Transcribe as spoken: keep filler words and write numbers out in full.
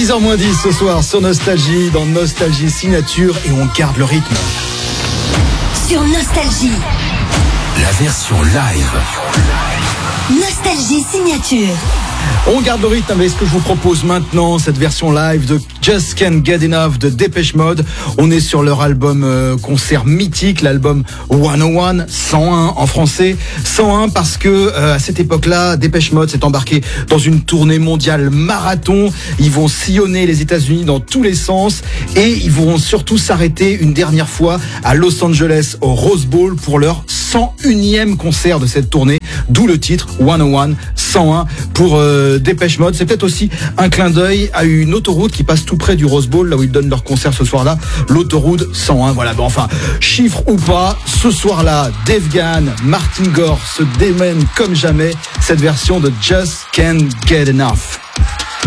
dix heures moins dix ce soir sur Nostalgie, dans Nostalgie Signature, et on garde le rythme. Sur Nostalgie, la version live. Nostalgie Signature. On garde le rythme avec ce que je vous propose maintenant, cette version live de Just Can't Get Enough de Depeche Mode. On est sur leur album euh, concert mythique, l'album cent un, cent un en français. cent un parce que euh, à cette époque-là, Depeche Mode s'est embarqué dans une tournée mondiale marathon. Ils vont sillonner les États-Unis dans tous les sens et ils vont surtout s'arrêter une dernière fois à Los Angeles au Rose Bowl pour leur cent unième concert de cette tournée, d'où le titre cent un, cent un pour euh, Depeche Mode. C'est peut-être aussi un clin d'œil à une autoroute qui passe tout près du Rose Bowl, là où ils donnent leur concert ce soir-là, l'autoroute cent un. Voilà, bon, enfin, chiffre ou pas, ce soir-là, Dave Gahan, Martin Gore se démènent comme jamais cette version de Just Can't Get Enough.